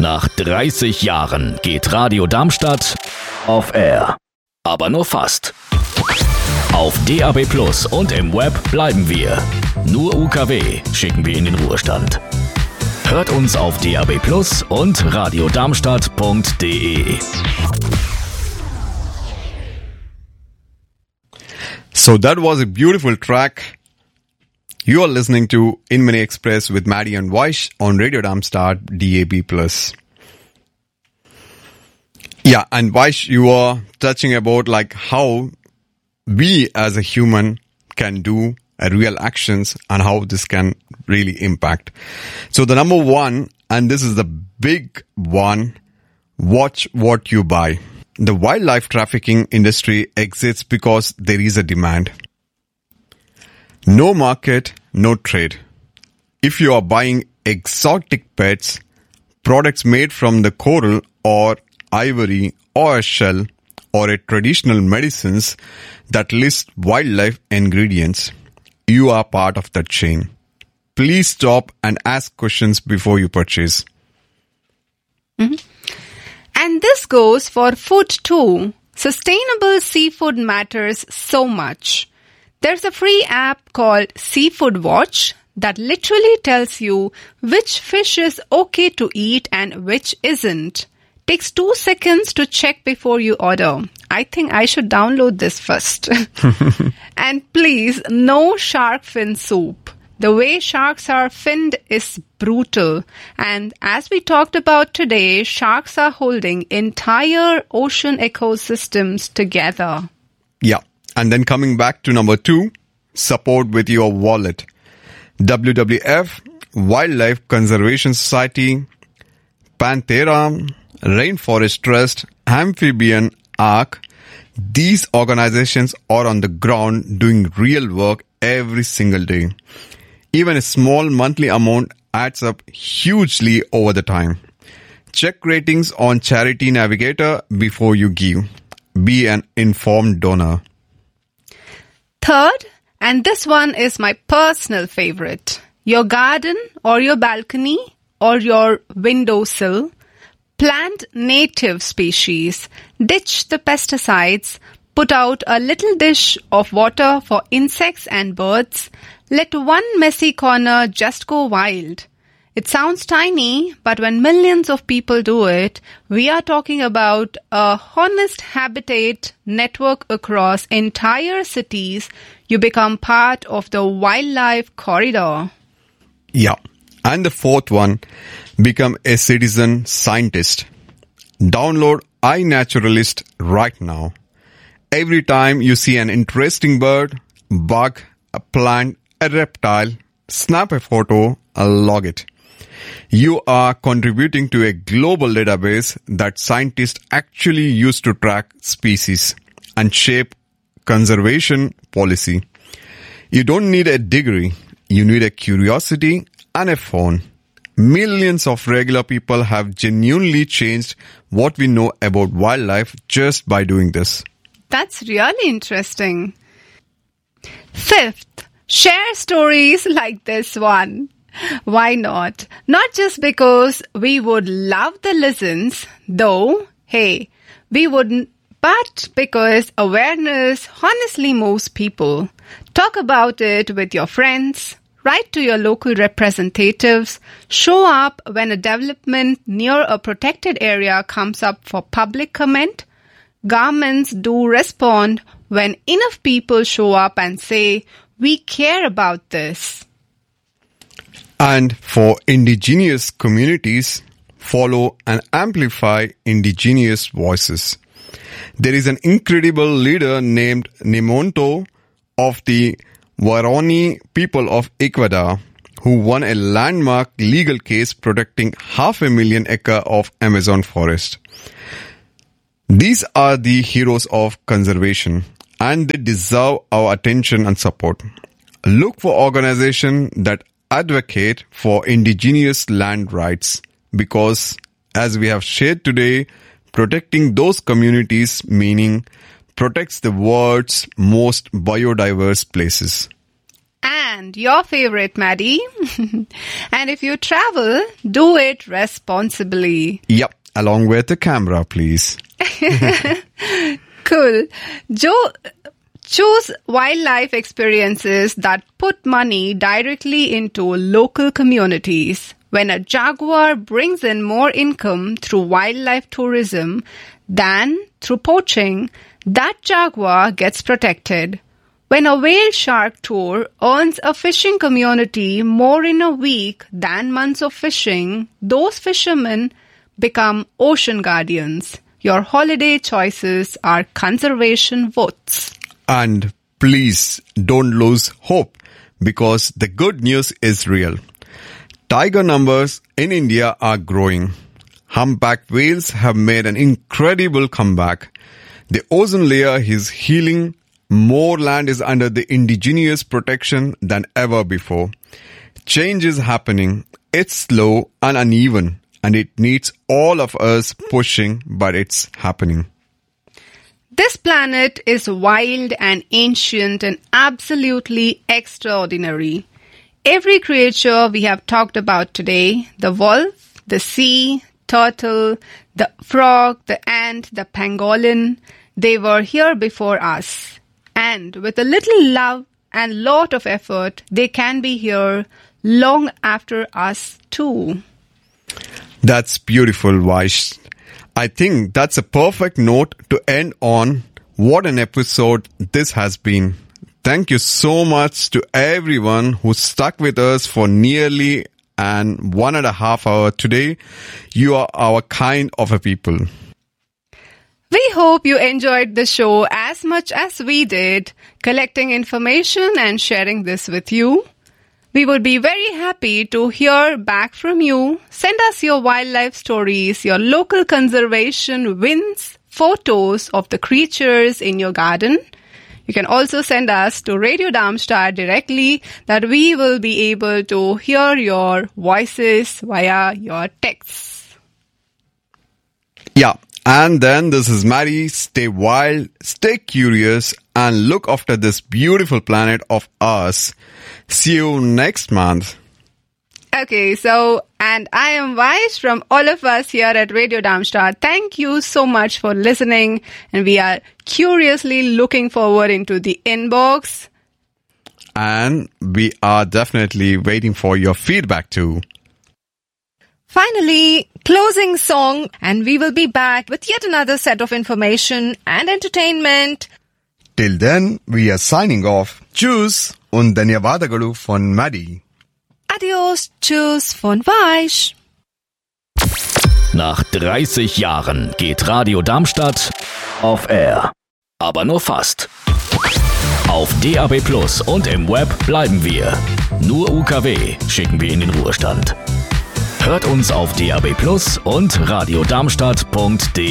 Nach 30 Jahren geht Radio Darmstadt off air. Aber nur fast. Auf DAB+ und im Web bleiben wir. Nur UKW schicken wir in den Ruhestand. Hört uns auf DAB+ und radiodarmstadt.de. So that was a beautiful track. You are listening to In Mini Express with Maddie and Vaish on Radio Darmstadt DAB+. Yeah, and Vaish, you are touching about like how we as a human can do real actions and how this can really impact. So the number one, and this is the big one, watch what you buy. The wildlife trafficking industry exists because there is a demand. No market, no trade. If you are buying exotic pets, products made from the coral or ivory or a shell or a traditional medicines that list wildlife ingredients, you are part of that chain. Please stop and ask questions before you purchase. Mm-hmm. And this goes for food too. Sustainable seafood matters so much. There's a free app called Seafood Watch that literally tells you which fish is okay to eat and which isn't. Takes 2 seconds to check before you order. I think I should download this first. And please, no shark fin soup. The way sharks are finned is brutal. And as we talked about today, sharks are holding entire ocean ecosystems together. Yeah. And then coming back to number 2, support with your wallet. WWF, Wildlife Conservation Society, Panthera, Rainforest Trust, Amphibian Arc, these organizations are on the ground doing real work every single day. Even a small monthly amount adds up hugely over the time. Check ratings on Charity Navigator before you give. Be an informed donor. Third, and this one is my personal favorite, your garden or your balcony or your windowsill, plant native species, ditch the pesticides, put out a little dish of water for insects and birds, let one messy corner just go wild. It sounds tiny, but when millions of people do it, we are talking about a honest habitat network across entire cities. You become part of the wildlife corridor. Yeah. And the fourth one, become a citizen scientist. Download iNaturalist right now. Every time you see an interesting bird, bug, a plant, a reptile, snap a photo, log it. You are contributing to a global database that scientists actually use to track species and shape conservation policy. You don't need a degree. You need a curiosity and a phone. Millions of regular people have genuinely changed what we know about wildlife just by doing this. That's really interesting. Fifth, share stories like this one. Why not? Not just because we would love the listens, though, hey, we wouldn't, but because awareness honestly moves people. Talk about it with your friends. Write to your local representatives. Show up when a development near a protected area comes up for public comment. Governments do respond when enough people show up and say, we care about this. And for indigenous communities, follow and amplify indigenous voices. There is an incredible leader named Nemonto of the Waorani people of Ecuador who won a landmark legal case protecting 500,000 acres of Amazon forest. These are the heroes of conservation and they deserve our attention and support. Look for organizations that advocate for indigenous land rights because, as we have shared today, protecting those communities meaning protects the world's most biodiverse places. And And your favorite, Maddie. And if you travel, do it responsibly. Yep, along with the camera, please. Cool. Choose wildlife experiences that put money directly into local communities. When a jaguar brings in more income through wildlife tourism than through poaching, that jaguar gets protected. When a whale shark tour earns a fishing community more in a week than months of fishing, those fishermen become ocean guardians. Your holiday choices are conservation votes. And please don't lose hope, because the good news is real. Tiger numbers in India are growing. Humpback whales have made an incredible comeback. The ozone layer is healing. More land is under the indigenous protection than ever before. Change is happening. It's slow and uneven, and it needs all of us pushing, but it's happening. This planet is wild and ancient and absolutely extraordinary. Every creature we have talked about today, the wolf, the sea, turtle, the frog, the ant, the pangolin, they were here before us. And with a little love and lot of effort, they can be here long after us too. That's beautiful, Vaish. I think that's a perfect note to end on. What an episode this has been. Thank you so much to everyone who stuck with us for nearly 1.5 hours today. You are our kind of a people. We hope you enjoyed the show as much as we did, collecting information and sharing this with you. We would be very happy to hear back from you. Send us your wildlife stories, your local conservation wins, photos of the creatures in your garden. You can also send us to Radio Darmstadt directly, that we will be able to hear your voices via your texts. Yeah. And then this is Maddie. Stay wild, stay curious, and look after this beautiful planet of ours. See you next month. Okay, and I am Vaish from all of us here at Radio Darmstadt. Thank you so much for listening, and we are curiously looking forward into the inbox. And we are definitely waiting for your feedback too. Finally, closing song, and we will be back with yet another set of information and entertainment. Till then, we are signing off. Tschüss und ಧನ್ಯವಾದಗಳು von Maddie. Adios, tschüss von Vaish. Nach 30 Jahren geht Radio Darmstadt auf Air. Aber nur fast. Auf DAB+ und im Web bleiben wir. Nur UKW schicken wir in den Ruhestand. Hört uns auf DAB+ und radiodarmstadt.de.